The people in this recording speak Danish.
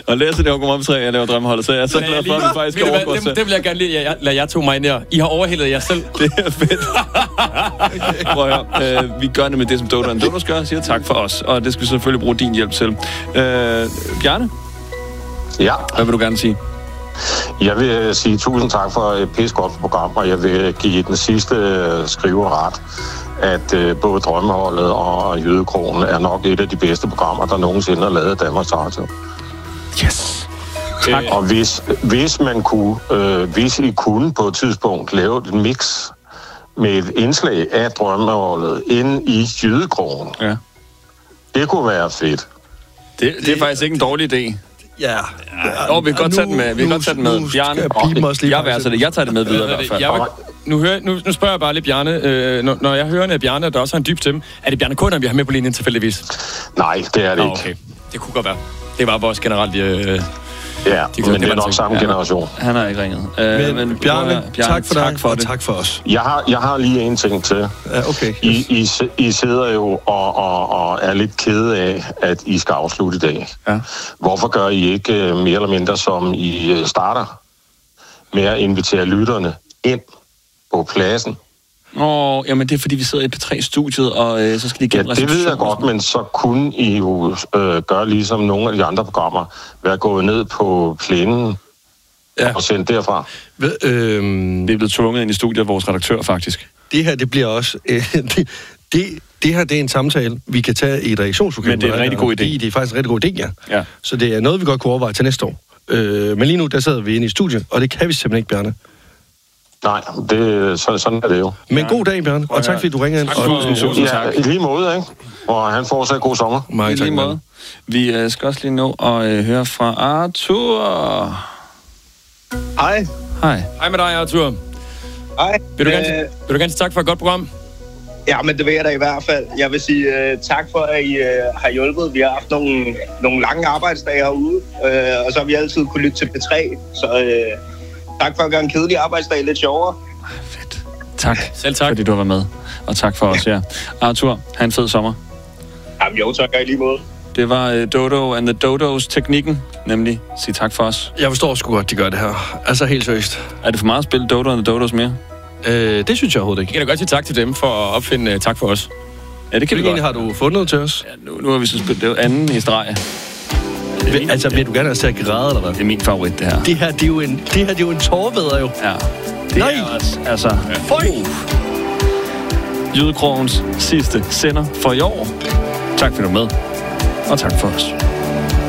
Og Lasse, det var Godmorgen 3, jeg laver Drømmeholdet, så jeg er så glad for, at vi faktisk kan overgå til. Det vil jeg gerne lige lade jer to mig ind her. I har overhældet jer selv. Det er fedt. Prøv at høre. Vi gør det med det, som Dodo and Dodos gør, og siger tak for os. Og det skal vi selvfølgelig bruge din hjælp til. Bjarne? Ja? Hvad vil du gerne sige? Jeg vil sige tusind tak for et pissegodt program, og jeg vil give den sidste skriver ret, at både Drømmeholdet og Jydekronen er nok et af de bedste programmer, der nogensinde har lavet Danmarks Radio. Yes! Tak. Og hvis man kunne, hvis I kunne på et tidspunkt lave et mix med et indslag af Drømmeholdet inde i Jydekronen, det kunne være fedt. Det er faktisk ikke en dårlig idé. Ja. Vi kan godt tage den med. Vi kan godt tage den med. Bjarne, jeg værser det. Jeg tager det med videre i hvert fald. Nu spørger jeg bare lidt Bjarne. Når jeg hører af Bjarne, der også har en dyb stemme, er det Bjarne Kunder, vi har med på linjen tilfældigvis? Nej, det er det ikke. Okay. Det kunne godt være. Det var vores generelt... Ja, men det er nok samme generation. Han har ikke ringet. Men Bjarne, tak for dig, og tak for os. Jeg har lige en ting til. Ja, okay. I sidder jo og er lidt kede af, at I skal afslutte i dag. Ja. Hvorfor gør I ikke mere eller mindre, som I starter med at invitere lytterne ind på pladsen? Jamen det er fordi, vi sidder i P3-studiet, og så skal de igennem det ved jeg godt, men så kunne I jo gøre ligesom nogle af de andre programmer, være gået ned på plænen og sendt derfra. Det er blevet tvunget ind i studiet af vores redaktør, faktisk. Det her, det bliver også... Det her, det er en samtale, vi kan tage i et reaktionslokale. Men det er en rigtig god idé. Det er faktisk en rigtig god idé, ja. Så det er noget, vi godt kunne overveje til næste år. Men lige nu, der sidder vi inde i studiet, og det kan vi simpelthen ikke, Bjarne. Nej, sådan er det jo. Men god dag, Bjarne, og tak fordi du ringer ind. Tak. I lige måde, ikke? Og han får sig god sommer. Mange tak, måde. Vi skal også lige nå at høre fra Arthur. Hej. Hej med dig, Arthur. Hej. Vil du gerne sige tak for et godt program? Ja, men det vil jeg da i hvert fald. Jeg vil sige tak for, at I har hjulpet. Vi har haft nogle lange arbejdsdage herude, og så har vi altid kunne lytte til P3. Så tak for at gøre en kedelig arbejdsdag lidt sjovere. Fedt. Tak. Selv tak. Fordi du har været med. Og tak for os, Arthur, have en fed sommer. Jamen jo, tak i lige måde. Det var Dodo and the Dodos teknikken, nemlig sige tak for os. Jeg forstår sgu godt, de gør det her. Altså helt seriøst. Er det for meget at spille Dodo and the Dodos mere? Det synes jeg overhovedet ikke. Jeg kan da godt sige tak til dem for at opfinde tak for os. Ja, det kan vi godt. Har du fundet noget til os? Ja, nu har vi så spillet det anden i streg. Vil du gerne have til at græde, eller hvad? Det er min favorit, det her. Det her, det er jo en tåreveder, jo. Ja. Det Nej! Er også, altså... Føj! Jydekrogens sidste sender for i år. Tak fordi du var med. Og tak for os.